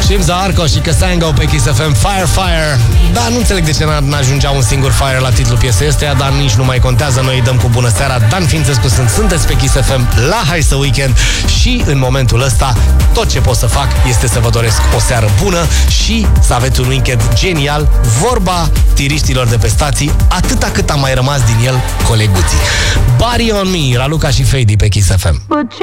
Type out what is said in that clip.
Shimza Arco și Casango pe Kiss FM, Fire, Fire. Da, nu înțeleg de ce n-ajungea un singur Fire la titlul piesei astea, dar nici nu mai contează. Noi îi dăm cu bună seara. Dan Fințescu sunteți pe Kiss FM la Hai Să Weekend și în momentul ăsta tot ce pot să fac este să vă doresc o seară bună și să aveți un weekend genial. Vorba tiriștilor de pe stații, atâta cât a mai rămas din el coleguții. Body on Me, Raluca și Fady pe Kiss FM.